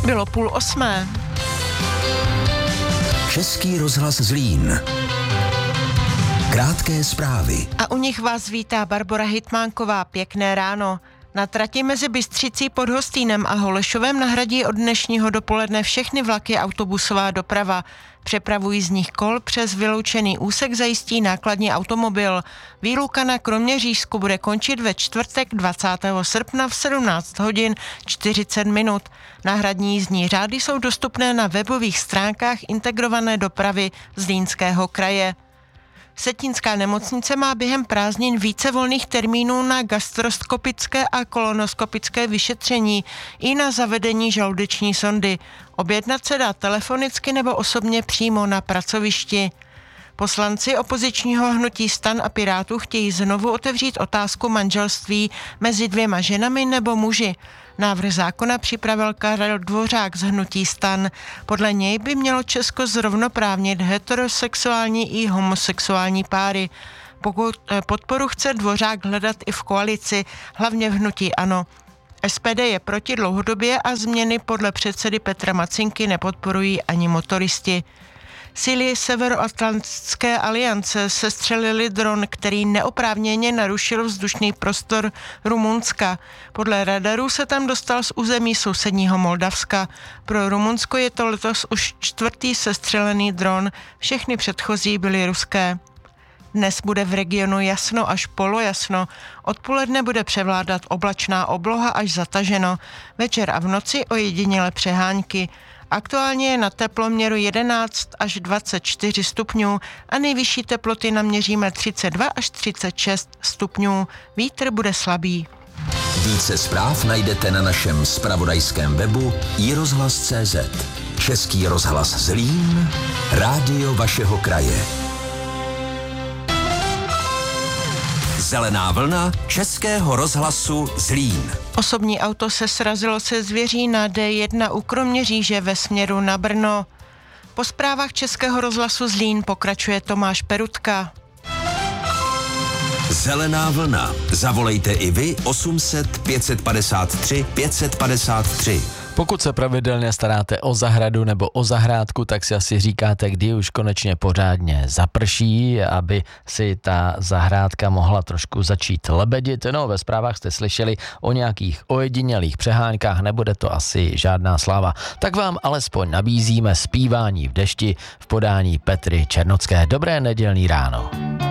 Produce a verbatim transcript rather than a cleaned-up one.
Bylo půl osmé. Český rozhlas Zlín. Krátké zprávy. A u nich vás vítá Barbora Hitmánková. Pěkné ráno. Na trati mezi Bystřicí pod Hostýnem a Holešovem nahradí od dnešního dopoledne všechny vlaky autobusová doprava. Přepravu jízdních kol přes vyloučený úsek zajistí nákladní automobil. Výluka na Kroměřížsku bude končit ve čtvrtek dvacátého srpna v sedmnáct hodin čtyřicet minut. Náhradní jízdní řády jsou dostupné na webových stránkách integrované dopravy Zlínského kraje. Vsetínská nemocnice má během prázdnin více volných termínů na gastroskopické a kolonoskopické vyšetření i na zavedení žaludeční sondy. Objednat se dá telefonicky nebo osobně přímo na pracovišti. Poslanci opozičního hnutí STAN a Pirátů chtějí znovu otevřít otázku manželství mezi dvěma ženami nebo muži. Návrh zákona připravil Karel Dvořák z hnutí STAN. Podle něj by mělo Česko zrovnoprávnit heterosexuální i homosexuální páry. Pokud podporu chce Dvořák hledat i v koalici, hlavně v hnutí ANO. S P D je proti dlouhodobě a změny podle předsedy Petra Macinky nepodporují ani motoristi. Síly Severoatlantické aliance sestřelili dron, který neoprávněně narušil vzdušný prostor Rumunska. Podle radarů se tam dostal z území sousedního Moldavska. Pro Rumunsko je to letos už čtvrtý sestřelený dron, všechny předchozí byly ruské. Dnes bude v regionu jasno až polojasno. Odpoledne bude převládat oblačná obloha až zataženo. Večer a v noci ojediněle přehánky. Aktuálně je na teploměru jedenáct až dvacet čtyři stupňů a nejvyšší teploty naměříme třicet dva až třicet šest stupňů. Vítr bude slabý. Více zpráv najdete na našem zpravodajském webu i rozhlas tečka cé zet. Český rozhlas Zlín, rádio vašeho kraje. Zelená vlna Českého rozhlasu Zlín. Osobní auto se srazilo se zvěří na D jedna u Kroměříže ve směru na Brno. Po zprávách Českého rozhlasu Zlín pokračuje Tomáš Perutka. Zelená vlna. Zavolejte i vy osm set pět padesát tři pět padesát tři. Pokud se pravidelně staráte o zahradu nebo o zahrádku, tak si asi říkáte, kdy už konečně pořádně zaprší, aby si ta zahrádka mohla trošku začít lebedit. No, ve zprávách jste slyšeli o nějakých ojedinělých přeháňkách, nebude to asi žádná sláva. Tak vám alespoň nabízíme zpívání v dešti v podání Petry Černocké. Dobré nedělní ráno.